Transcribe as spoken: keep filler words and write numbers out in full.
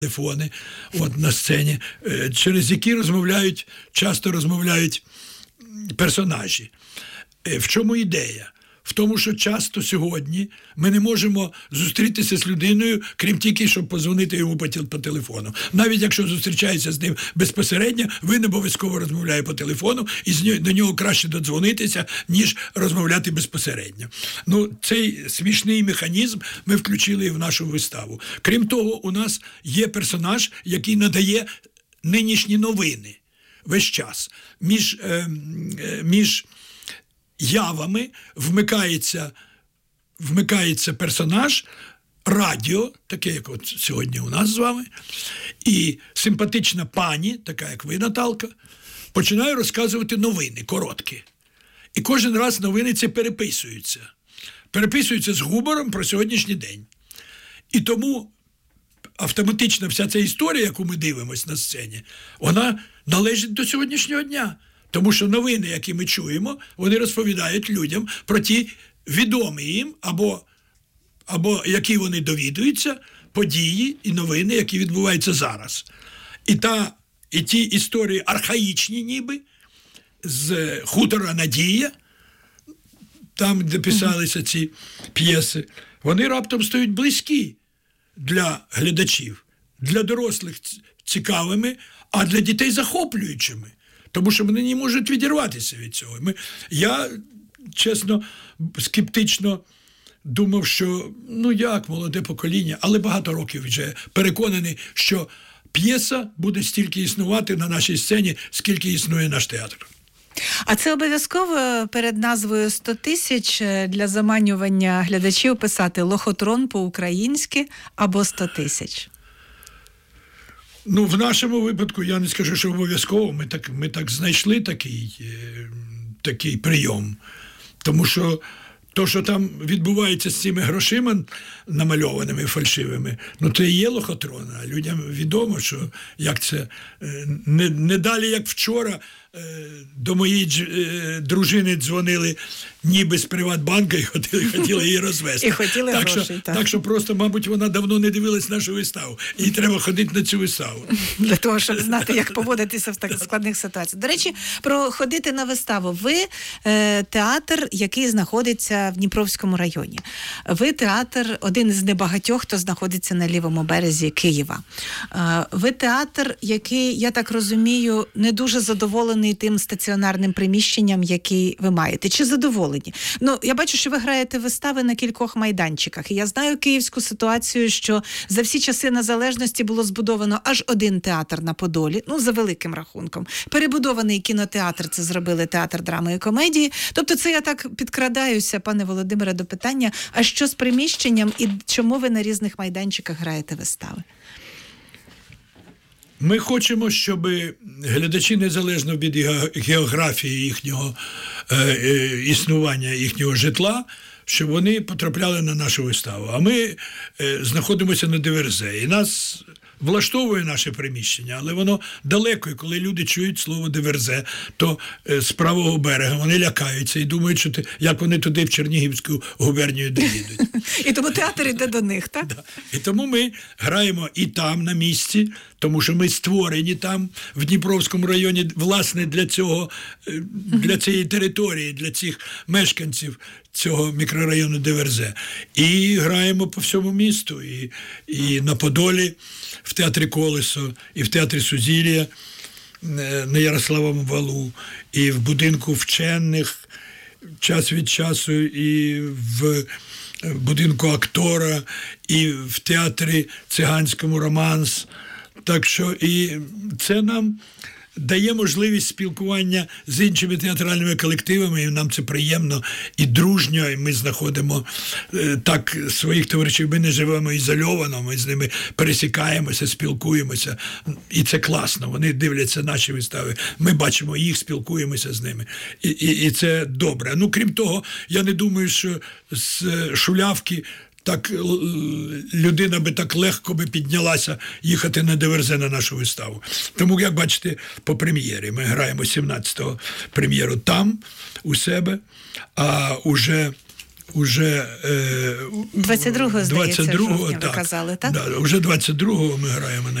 телефони от, на сцені, через які розмовляють, часто розмовляють персонажі. В чому ідея? В тому, що часто сьогодні ми не можемо зустрітися з людиною, крім тільки, щоб позвонити йому по, по телефону. Навіть якщо зустрічається з ним безпосередньо, він обов'язково розмовляє по телефону, і з нього, до нього краще додзвонитися, ніж розмовляти безпосередньо. Ну, цей смішний механізм ми включили і в нашу виставу. Крім того, у нас є персонаж, який надає нинішні новини весь час. Між, е, між явами вмикається, вмикається персонаж, радіо, таке, як от сьогодні у нас з вами, і симпатична пані, така як ви, Наталка, починає розказувати новини, короткі. І кожен раз новини ці переписуються. Переписуються з гумором про сьогоднішній день. І тому автоматично вся ця історія, яку ми дивимося на сцені, вона належить до сьогоднішнього дня. Тому що новини, які ми чуємо, вони розповідають людям про ті відомі їм, або, або які вони довідуються, події і новини, які відбуваються зараз. І, та, і ті історії архаїчні ніби, з хутора Надія, там, де писалися ці п'єси, вони раптом стають близькі для глядачів, для дорослих цікавими, а для дітей захоплюючими. Тому що вони не можуть відірватися від цього. Ми, я, чесно, скептично думав, що, ну як, молоде покоління, але багато років вже переконаний, що п'єса буде стільки існувати на нашій сцені, скільки існує наш театр. А це обов'язково перед назвою сто тисяч для заманювання глядачів писати «Лохотрон» по-українськи або «сто тисяч»? Ну, в нашому випадку, я не скажу, що обов'язково, ми так, ми так знайшли такий, е, такий прийом. Тому що то, що там відбувається з цими грошима намальованими, фальшивими, ну, це і є лохотрон. А людям відомо, що як це, е, не, не далі, як вчора, е, до моєї дж, е, дружини дзвонили ніби з Приватбанка і хотіли, хотіли її розвести. І хотіли так, грошей, що, так. Так що просто, мабуть, вона давно не дивилась нашу виставу. Їй треба ходити на цю виставу. Для того, щоб знати, як поводитися в так складних ситуаціях. До речі, про ходити на виставу. Ви е, театр, який знаходиться в Дніпровському районі. Ви театр, один з небагатьох, хто знаходиться на лівому березі Києва. Е, ви театр, який, я так розумію, не дуже задоволений тим стаціонарним приміщенням, який ви маєте. Чи задоволені? Ну, я бачу, що ви граєте вистави на кількох майданчиках. І я знаю київську ситуацію, що за всі часи незалежності було збудовано аж один театр на Подолі, ну, за великим рахунком. Перебудований кінотеатр, це зробили театр драми і комедії. Тобто це я так підкрадаюся, пане Володимире, до питання, а що з приміщенням і чому ви на різних майданчиках граєте вистави? Ми хочемо, щоб глядачі, незалежно від географії їхнього е, е, існування, їхнього житла, щоб вони потрапляли на нашу виставу. А ми е, знаходимося на Диверзе. І нас влаштовує наше приміщення, але воно далеко, і коли люди чують слово Диверзе, то е, з правого берега вони лякаються і думають, що ти, як вони туди в Чернігівську губернію доїдуть. І тому театр йде до них, так? Да. І тому ми граємо і там, на місці, тому що ми створені там, в Дніпровському районі, власне, для цього, для цієї території, для цих мешканців цього мікрорайону Диверзе. І граємо по всьому місту. І, і на Подолі, в театрі «Колесо», і в театрі «Сузір'я» на Ярославому валу, і в будинку вчених час від часу, і в будинку актора, і в театрі циганському «Романс». Так що і це нам дає можливість спілкування з іншими театральними колективами, і нам це приємно і дружньо, і ми знаходимо е, так своїх товаришів. Ми не живемо ізольовано, ми з ними пересікаємося, спілкуємося, і це класно. Вони дивляться наші вистави, ми бачимо їх, спілкуємося з ними, і, і, і це добре. Ну, крім того, я не думаю, що з Шулявки так людина би так легко би піднялася їхати на Диверзе на нашу виставу. Тому, як бачите, по прем'єрі. Ми граємо сімнадцятого прем'єру там, у себе, а уже уже е, двадцять другого, здається, двадцять другого, жовтня ви так, казали, так? Да, вже двадцять другого ми граємо на